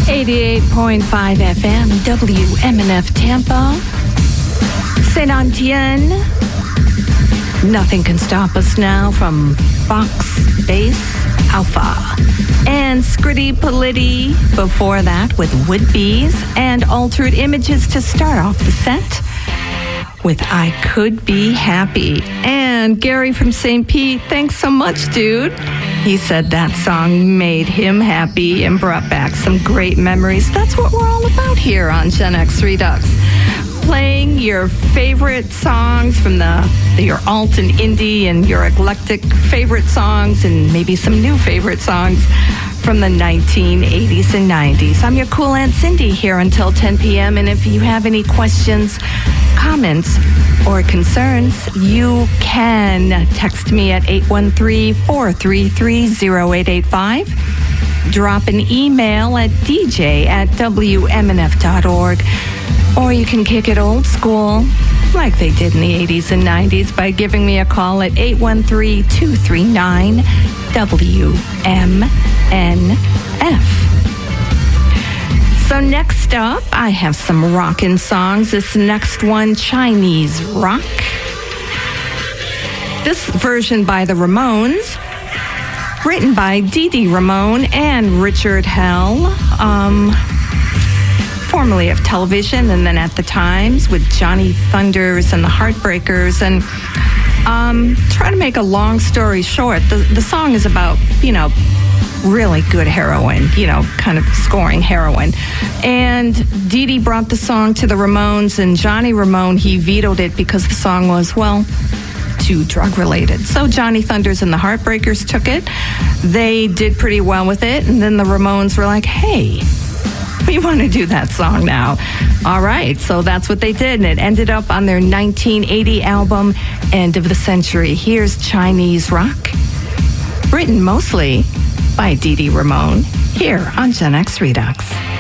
88.5 FM, WMNF Tampa, Saint Etienne. Nothing can stop us now from Fox Bass Alpha. And Scritti Politti before that with Would-Be's and Altered Images to start off the set with I Could Be Happy. And Gary from St. Pete, thanks so much, dude. He said that song made him happy and brought back some great memories. That's what we're all about here on Gen X Redux. Playing your favorite songs from your alt and indie and your eclectic favorite songs and maybe some new favorite songs from the 1980s and 90s. I'm your cool Aunt Cindy here until 10 p.m. And if you have any questions, comments, or concerns, you can text me at 813-433-0885. Drop an email at dj@wmnf.org. Or you can kick it old school, like they did in the 80s and 90s, by giving me a call at 813-239-WMNF. So next up, I have some rockin' songs. This next one, Chinese Rock. This version by the Ramones, written by Dee Dee Ramone and Richard Hell, formerly of television and then at the Times with Johnny Thunders and the Heartbreakers. And try to make a long story short, the song is about, really good heroin, kind of scoring heroin. And Dee Dee brought the song to the Ramones, and Johnny Ramone, he vetoed it because the song was, too drug related. So Johnny Thunders and the Heartbreakers took it. They did pretty well with it. And then the Ramones were like, hey, we want to do that song now. All right, so that's what they did, and it ended up on their 1980 album, End of the Century. Here's Chinese Rock, written mostly by Dee Dee Ramone, here on Gen X Redux.